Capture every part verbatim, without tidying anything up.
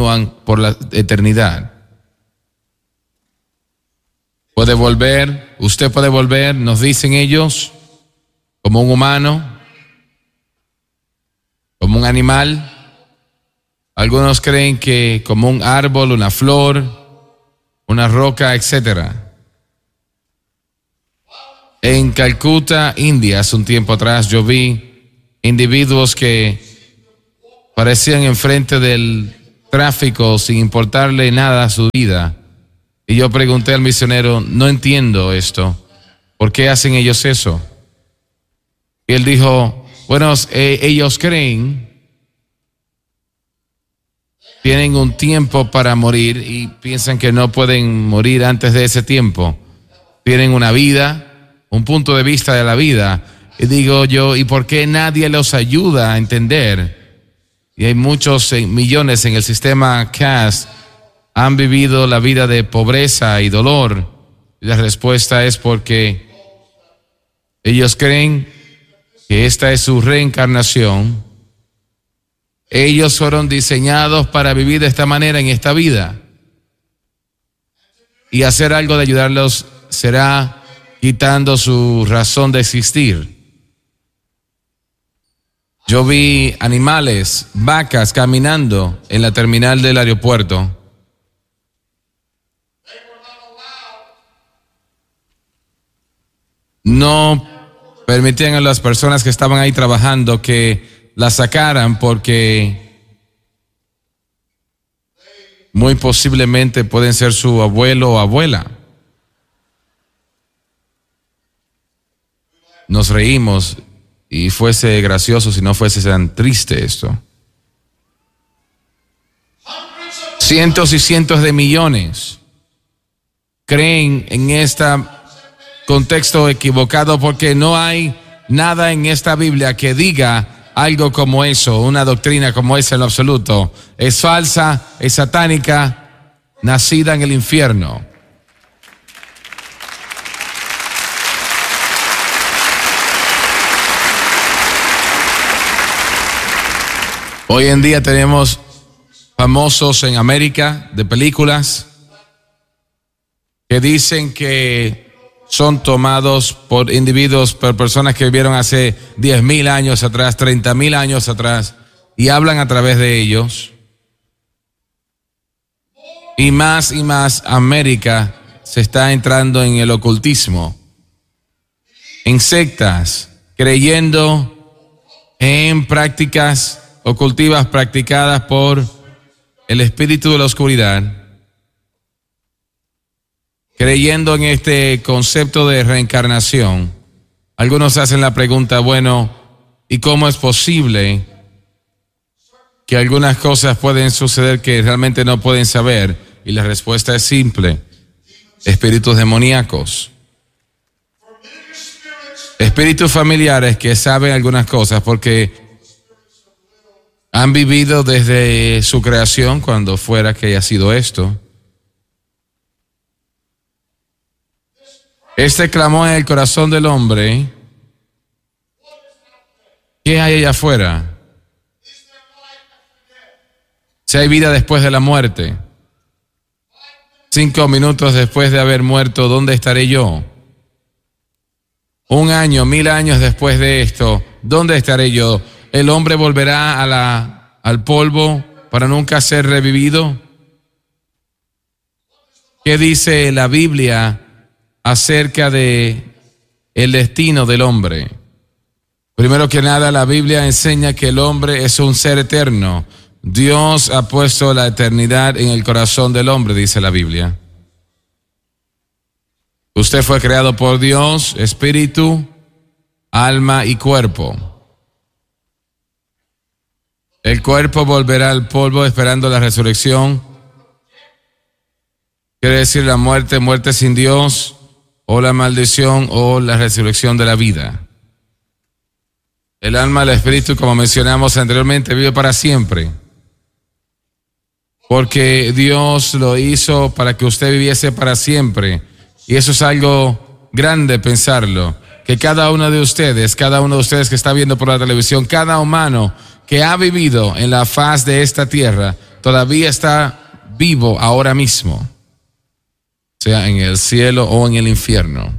continúan por la eternidad. Puede volver, usted puede volver, nos dicen ellos, como un humano, como un animal. Algunos creen que como un árbol, una flor, una roca, etcétera. En Calcuta, India, hace un tiempo atrás, yo vi individuos que parecían enfrente del tráfico sin importarle nada a su vida. Y yo pregunté al misionero, no entiendo esto, ¿por qué hacen ellos eso? Y él dijo, bueno, eh, ellos creen, tienen un tiempo para morir y piensan que no pueden morir antes de ese tiempo. Tienen una vida, un punto de vista de la vida. Y digo yo, ¿y por qué nadie los ayuda a entender? Y hay muchos eh, millones en el sistema C A S han vivido la vida de pobreza y dolor. Y la respuesta es porque ellos creen que esta es su reencarnación. Ellos fueron diseñados para vivir de esta manera en esta vida. Y hacer algo de ayudarlos será quitando su razón de existir. Yo vi animales, vacas caminando en la terminal del aeropuerto. No permitían a las personas que estaban ahí trabajando que las sacaran porque muy posiblemente pueden ser su abuelo o abuela. Nos reímos y fuese gracioso si no fuese tan triste esto. Cientos y cientos de millones creen en este contexto equivocado porque no hay nada en esta Biblia que diga algo como eso, una doctrina como esa en lo absoluto. Es falsa, es satánica, nacida en el infierno. Hoy en día tenemos famosos en América de películas que dicen que son tomados por individuos, por personas que vivieron hace diez mil años atrás, treinta mil años atrás, y hablan a través de ellos. Y más y más América se está entrando en el ocultismo, en sectas, creyendo en prácticas ocultivas practicadas por el espíritu de la oscuridad, creyendo en este concepto de reencarnación. Algunos hacen la pregunta, bueno, ¿y cómo es posible que algunas cosas pueden suceder que realmente no pueden saber? Y la respuesta es simple: espíritus demoníacos, espíritus familiares que saben algunas cosas porque han vivido desde su creación, cuando fuera que haya sido esto. Este clamó en el corazón del hombre: ¿qué hay allá afuera? Si hay vida después de la muerte, cinco minutos después de haber muerto, ¿dónde estaré yo? Un año, mil años después de esto, ¿dónde estaré yo? ¿El hombre volverá a la, al polvo para nunca ser revivido? ¿Qué dice la Biblia acerca de el destino del hombre? Primero que nada, la Biblia enseña que el hombre es un ser eterno. Dios ha puesto la eternidad en el corazón del hombre, dice la Biblia. Usted fue creado por Dios, espíritu, alma y cuerpo. El cuerpo volverá al polvo esperando la resurrección. Quiere decir la muerte, muerte sin Dios, o la maldición, o la resurrección de la vida. El alma, el espíritu, como mencionamos anteriormente, vive para siempre. Porque Dios lo hizo para que usted viviese para siempre. Y eso es algo grande pensarlo. Que cada uno de ustedes, cada uno de ustedes que está viendo por la televisión, cada humano que ha vivido en la faz de esta tierra, todavía está vivo ahora mismo, sea en el cielo o en el infierno.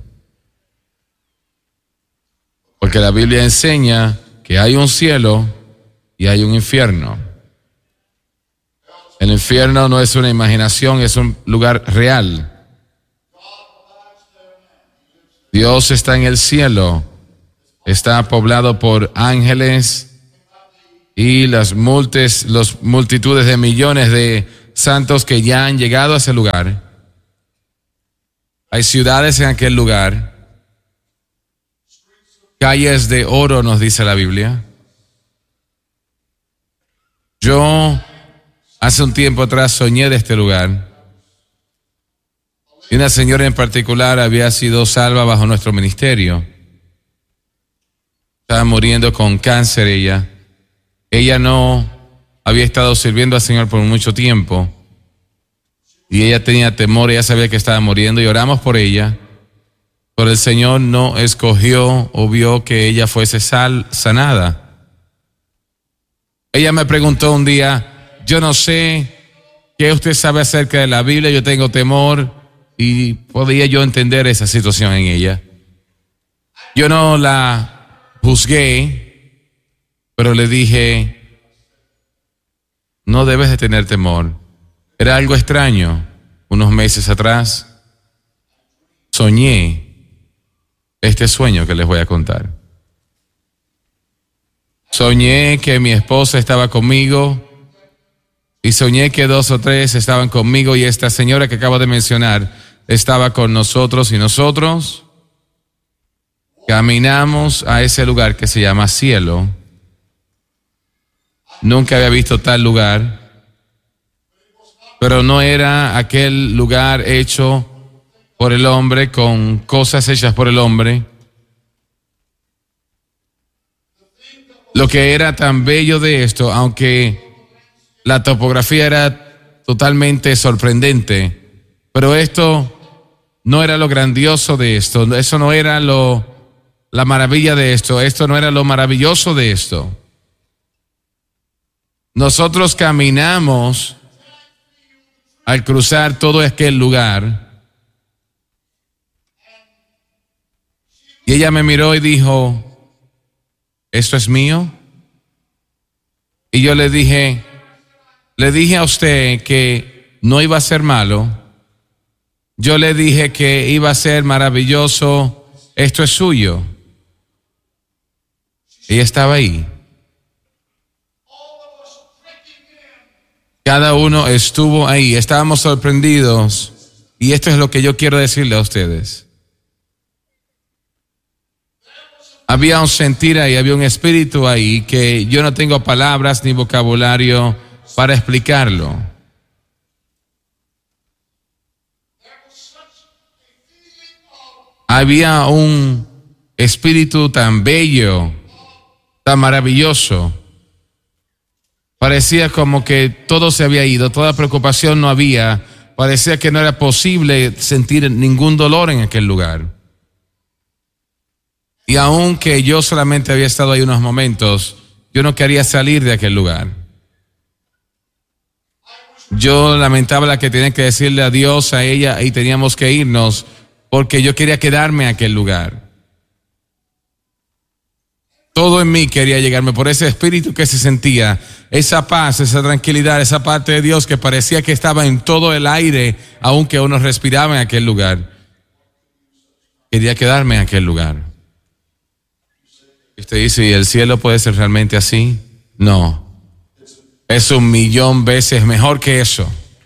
Porque la Biblia enseña que hay un cielo y hay un infierno. El infierno no es una imaginación, es un lugar real. Dios está en el cielo, está poblado por ángeles y las multes, los multitudes de millones de santos que ya han llegado a ese lugar. Hay ciudades en aquel lugar, calles de oro, nos dice la Biblia. Yo hace un tiempo atrás soñé de este lugar. Y una señora en particular había sido salva bajo nuestro ministerio. Estaba muriendo con cáncer ella. Ella no había estado sirviendo al Señor por mucho tiempo. Y ella tenía temor, ella sabía que estaba muriendo y oramos por ella. Pero el Señor no escogió o vio que ella fuese sal, sanada. Ella me preguntó un día, yo no sé qué usted sabe acerca de la Biblia, yo tengo temor. Y podía yo entender esa situación en ella. Yo no la juzgué, pero le dije, no debes de tener temor. Era algo extraño. Unos meses atrás soñé este sueño que les voy a contar. Soñé que mi esposa estaba conmigo y soñé que dos o tres estaban conmigo y esta señora que acabo de mencionar estaba con nosotros y nosotros caminamos a ese lugar que se llama cielo. Nunca había visto tal lugar, pero no era aquel lugar hecho por el hombre, con cosas hechas por el hombre. Lo que era tan bello de esto, aunque la topografía era totalmente sorprendente, pero esto no era lo grandioso de esto, eso no era lo, la maravilla de esto, esto no era lo maravilloso de esto. Nosotros caminamos al cruzar todo aquel lugar y ella me miró y dijo, ¿esto es mío? Y yo le dije, le dije a usted que no iba a ser malo. Yo le dije que iba a ser maravilloso. Esto es suyo. Ella estaba ahí. Cada uno estuvo ahí. Estábamos sorprendidos. Y esto es lo que yo quiero decirle a ustedes. Había un sentir ahí, había un espíritu ahí que yo no tengo palabras ni vocabulario para explicarlo. Había un espíritu tan bello, tan maravilloso. Parecía como que todo se había ido, toda preocupación no había. Parecía que no era posible sentir ningún dolor en aquel lugar. Y aunque yo solamente había estado ahí unos momentos, yo no quería salir de aquel lugar. Yo lamentaba la que tenía que decirle adiós a ella y teníamos que irnos, porque yo quería quedarme en aquel lugar. Todo en mí quería llegarme por ese espíritu que se sentía, esa paz, esa tranquilidad, esa parte de Dios que parecía que estaba en todo el aire, aunque uno respiraba en aquel lugar. Quería quedarme en aquel lugar. Y usted dice, ¿y el cielo puede ser realmente así? No. Es un millón veces mejor que eso.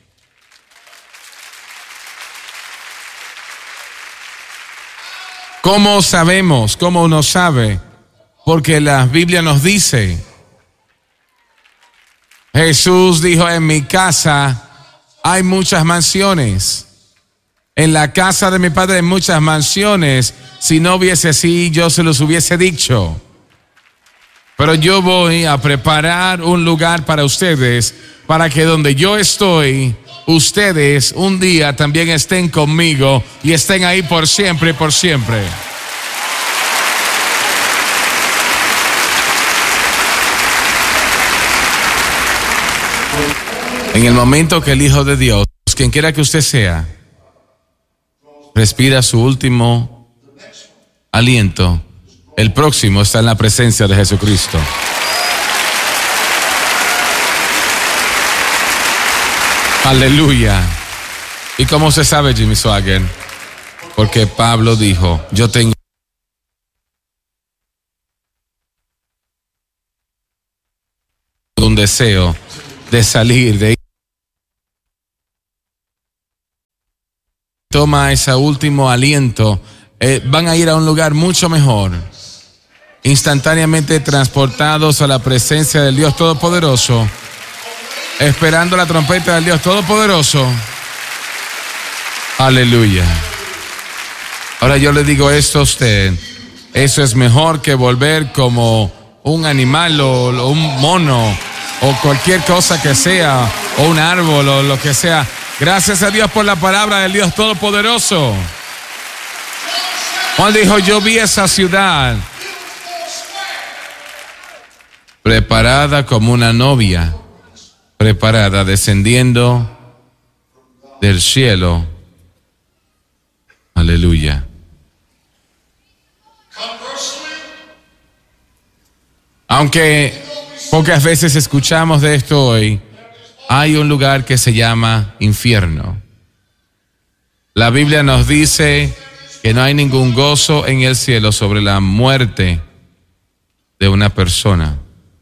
¿Cómo sabemos? ¿Cómo uno sabe? Porque la Biblia nos dice, Jesús dijo, en mi casa hay muchas mansiones. En la casa de mi Padre hay muchas mansiones. Si no hubiese así, yo se los hubiese dicho. Pero yo voy a preparar un lugar para ustedes, para que donde yo estoy, ustedes un día también estén conmigo y estén ahí por siempre y por siempre. En el momento que el Hijo de Dios, quien quiera que usted sea, respira su último aliento, el próximo está en la presencia de Jesucristo. Aleluya. ¿Y cómo se sabe, Jimmy Swagger? Porque Pablo dijo, yo tengo un deseo de salir, de ir. Toma ese último aliento. Eh, van a ir a un lugar mucho mejor. Instantáneamente transportados a la presencia del Dios Todopoderoso, esperando la trompeta del Dios Todopoderoso. Aleluya. Ahora yo le digo esto a usted. Eso es mejor que volver como un animal o, o un mono o cualquier cosa que sea, o un árbol o lo que sea. Gracias a Dios por la palabra del Dios Todopoderoso. Juan dijo, yo vi esa ciudad preparada como una novia, preparada, descendiendo del cielo. Aleluya. Aunque pocas veces escuchamos de esto hoy, hay un lugar que se llama infierno. La Biblia nos dice que no hay ningún gozo en el cielo sobre la muerte de una persona.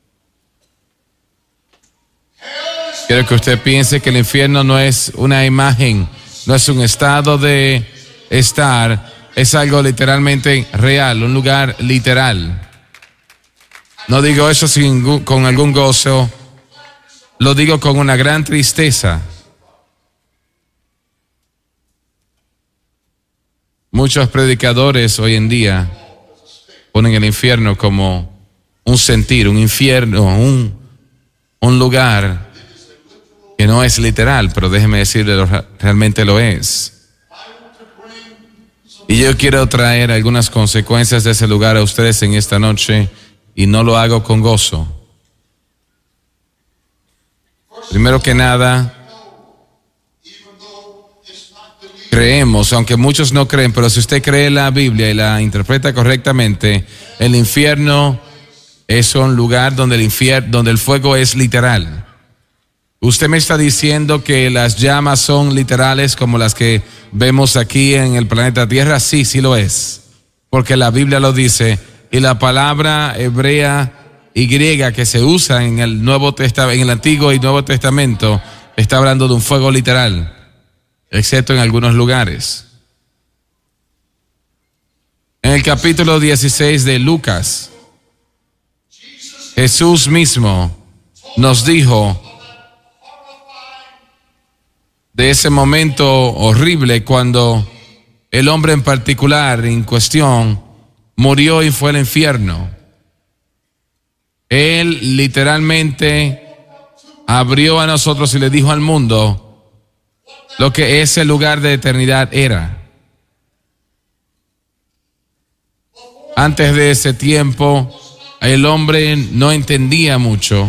Quiero que usted piense que el infierno no es una imagen, no es un estado de estar, es algo literalmente real, un lugar literal. No digo eso sin, con algún gozo, lo digo con una gran tristeza. Muchos predicadores hoy en día ponen el infierno como un sentir, un infierno, un, un lugar que no es literal, pero déjeme decirle, lo, realmente lo es. Y yo quiero traer algunas consecuencias de ese lugar a ustedes en esta noche, y no lo hago con gozo. Primero que nada, creemos, aunque muchos no creen, pero si usted cree la Biblia y la interpreta correctamente, el infierno es un lugar donde el infierno, donde el fuego es literal. Usted me está diciendo que las llamas son literales como las que vemos aquí en el planeta Tierra. Sí, sí lo es, porque la Biblia lo dice, y la palabra hebrea y griega que se usa en el Nuevo Testamento, en el Antiguo y Nuevo Testamento, está hablando de un fuego literal, excepto en algunos lugares. En el capítulo dieciséis de Lucas, Jesús mismo nos dijo de ese momento horrible cuando el hombre en particular en cuestión murió y fue al infierno. Él literalmente abrió a nosotros y le dijo al mundo lo que ese lugar de eternidad era. Antes de ese tiempo, el hombre no entendía mucho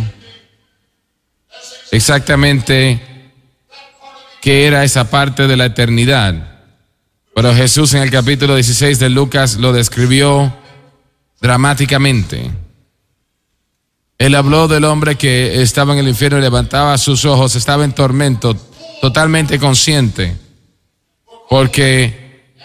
exactamente qué era esa parte de la eternidad. Pero Jesús en el capítulo dieciséis de Lucas lo describió dramáticamente. Él habló del hombre que estaba en el infierno y levantaba sus ojos, estaba en tormento, totalmente consciente. Porque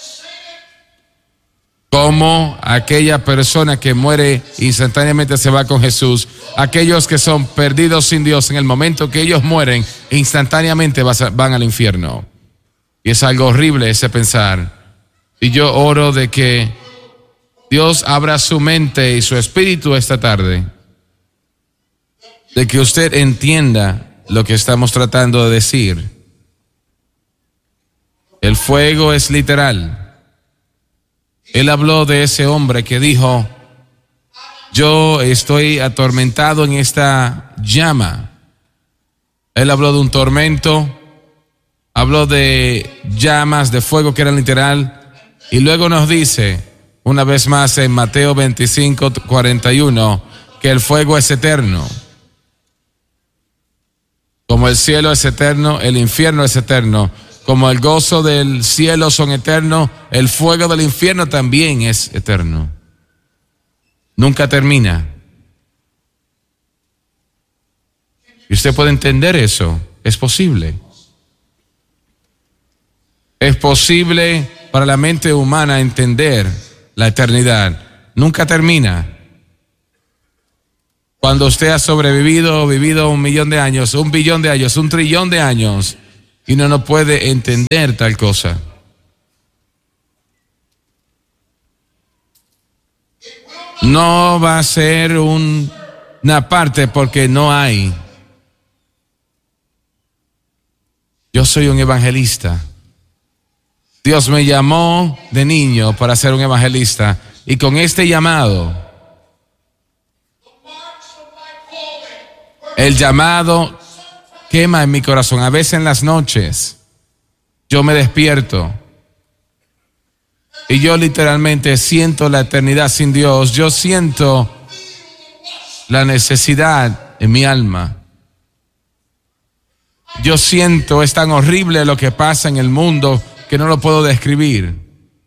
como aquella persona que muere instantáneamente se va con Jesús, aquellos que son perdidos sin Dios, en el momento que ellos mueren, instantáneamente van al infierno. Y es algo horrible ese pensar. Y yo oro de que Dios abra su mente y su espíritu esta tarde, de que usted entienda lo que estamos tratando de decir. El fuego es literal. Él habló de ese hombre que dijo, yo estoy atormentado en esta llama. Él habló de un tormento, habló de llamas de fuego que eran literal, y luego nos dice, una vez más en Mateo veinticinco, cuarenta y uno, que el fuego es eterno. Como el cielo es eterno, el infierno es eterno. Como el gozo del cielo son eternos, el fuego del infierno también es eterno. Nunca termina. Y usted puede entender eso. Es posible. Es posible para la mente humana entender la eternidad. Nunca termina. Cuando usted ha sobrevivido, vivido un millón de años, un billón de años, un trillón de años, y uno no puede entender tal cosa. No va a ser un, una parte porque no hay. Yo soy un evangelista. Dios me llamó de niño para ser un evangelista, y con este llamado, el llamado quema en mi corazón. A veces en las noches yo me despierto y yo literalmente siento la eternidad sin Dios. Yo siento la necesidad en mi alma. Yo siento, es tan horrible lo que pasa en el mundo que no lo puedo describir.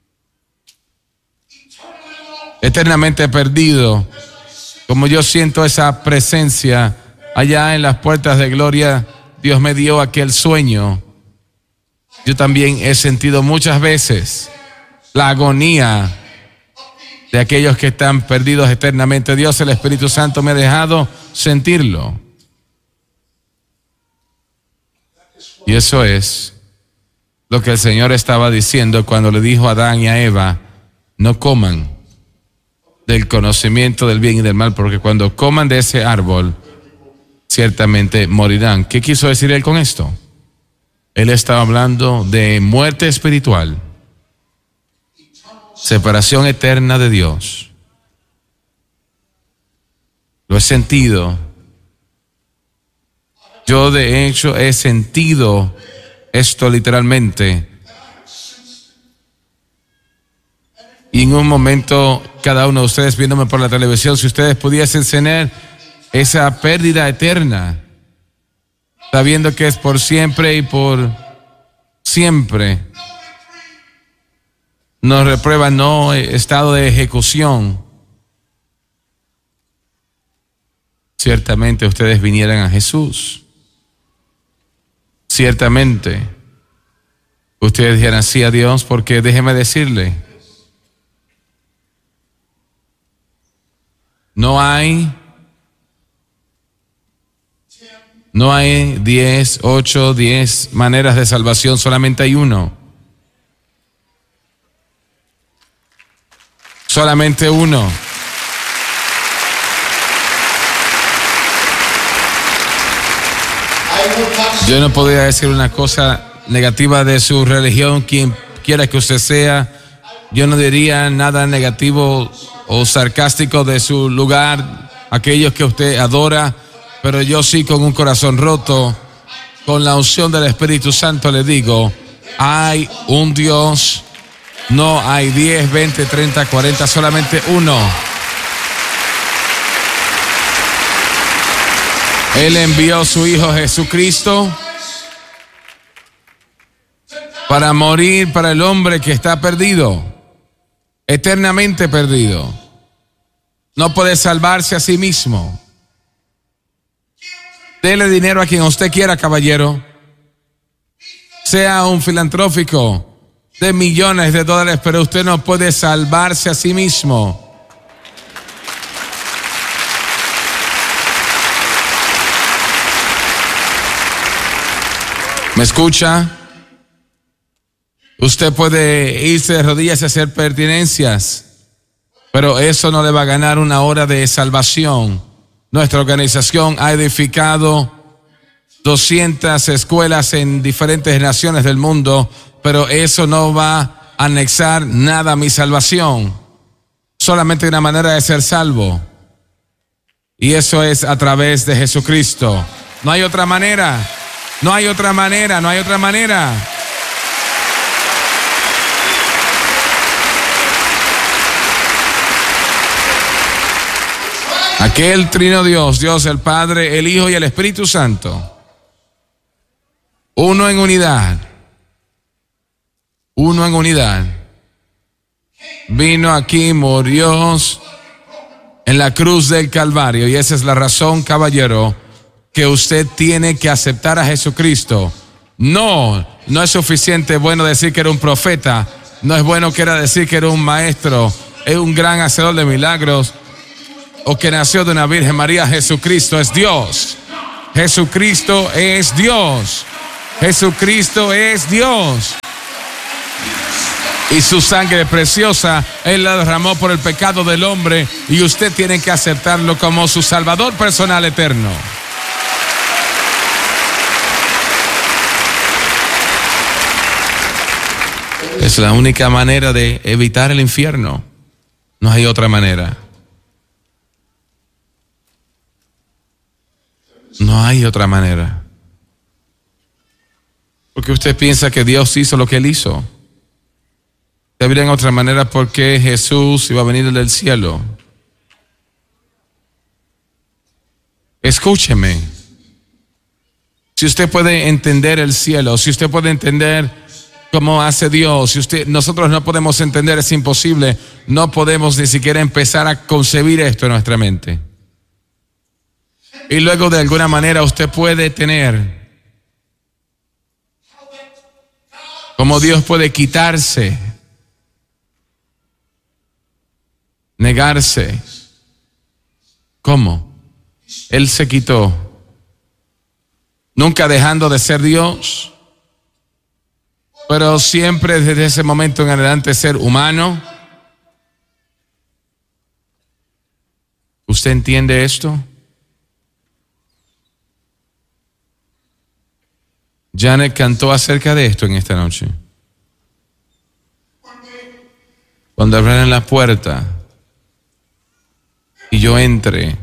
Eternamente perdido, como yo siento esa presencia allá en las puertas de gloria. Dios me dio aquel sueño. Yo también he sentido muchas veces la agonía de aquellos que están perdidos eternamente. Dios, el Espíritu Santo, me ha dejado sentirlo. Y eso es lo que el Señor estaba diciendo cuando le dijo a Adán y a Eva: no coman del conocimiento del bien y del mal, porque cuando coman de ese árbol ciertamente morirán. ¿Qué quiso decir él con esto? Él estaba hablando de muerte espiritual, separación eterna de Dios. Lo he sentido. Yo de hecho he sentido esto literalmente. Y en un momento, cada uno de ustedes viéndome por la televisión, si ustedes pudiesen tener esa pérdida eterna, sabiendo que es por siempre y por siempre, nos reprueba, no estado de ejecución, ciertamente ustedes vinieran a Jesús. Ciertamente ustedes dijeran sí a Dios, porque déjeme decirle, no hay No hay diez, ocho, diez maneras de salvación, solamente hay uno. Solamente uno. Yo no podría decir una cosa negativa de su religión, quien quiera que usted sea. Yo no diría nada negativo o sarcástico de su lugar, aquellos que usted adora. Pero yo sí, con un corazón roto, con la unción del Espíritu Santo, le digo, hay un Dios, no hay diez, veinte, treinta, cuarenta, solamente uno. Él envió a su Hijo Jesucristo para morir para el hombre que está perdido, eternamente perdido. No puede salvarse a sí mismo. Dele dinero a quien usted quiera, caballero. Sea un filantrófico de millones de dólares, pero usted no puede salvarse a sí mismo. ¿Me escucha? Usted puede irse de rodillas y hacer pertinencias, pero eso no le va a ganar una hora de salvación. Nuestra organización ha edificado doscientas escuelas en diferentes naciones del mundo, pero eso no va a anexar nada a mi salvación. Solamente una manera de ser salvo, y eso es a través de Jesucristo. No hay otra manera, no hay otra manera, no hay otra manera. Aquel trino Dios, Dios el Padre, el Hijo y el Espíritu Santo, Uno en unidad. Uno en unidad. Vino aquí, murió en la cruz del Calvario. Y esa es la razón, caballero, que usted tiene que aceptar a Jesucristo. No, no es suficiente bueno decir que era un profeta. No es bueno que era decir que era un maestro, es un gran hacedor de milagros, o que nació de una Virgen María. Jesucristo es Dios. Jesucristo es Dios. Jesucristo es Dios. Y su sangre preciosa, Él la derramó por el pecado del hombre, y usted tiene que aceptarlo como su Salvador personal eterno. Es la única manera de evitar el infierno. No hay otra manera. No hay otra manera. Porque usted piensa que Dios hizo lo que Él hizo. Habría en otra manera porque Jesús iba a venir del cielo. Escúcheme. Si usted puede entender el cielo, si usted puede entender cómo hace Dios, si usted, nosotros no podemos entender, es imposible. No podemos ni siquiera empezar a concebir esto en nuestra mente. Y luego de alguna manera usted puede tener cómo Dios puede quitarse, negarse. ¿Cómo? Él se quitó, nunca dejando de ser Dios, pero siempre desde ese momento en adelante ser humano. ¿Usted entiende esto? Janet cantó acerca de esto en esta noche. Cuando abrieron la puerta y yo entré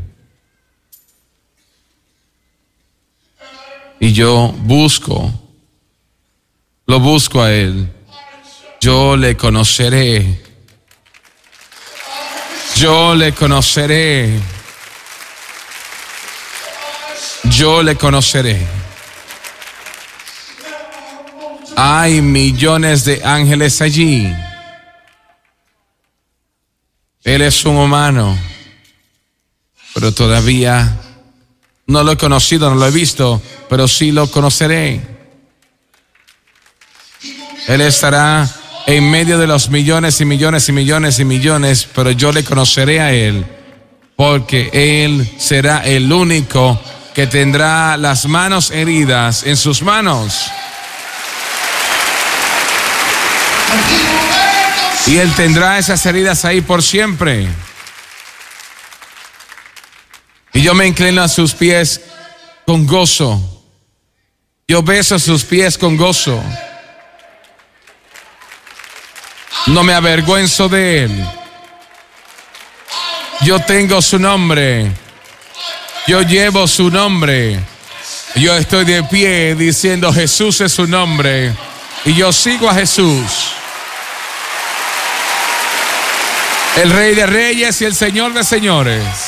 y yo busco, lo busco a Él, yo le conoceré, yo le conoceré, yo le conoceré. Hay millones de ángeles allí. Él es un humano, pero todavía no lo he conocido, no lo he visto, pero sí lo conoceré. Él estará en medio de los millones y millones y millones y millones, pero yo le conoceré a Él, porque Él será el único que tendrá las manos heridas en sus manos. Y Él tendrá esas heridas ahí por siempre. Y yo me inclino a sus pies con gozo. Yo beso sus pies con gozo. No me avergüenzo de Él. Yo tengo su nombre. Yo llevo su nombre. Yo estoy de pie diciendo Jesús es su nombre. Y yo sigo a Jesús, el Rey de Reyes y el Señor de Señores.